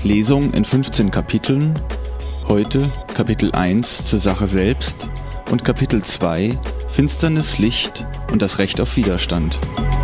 Lesung in 15 Kapiteln. Heute Kapitel 1 zur Sache selbst und Kapitel 2 Finsternis, Licht und das Recht auf Widerstand.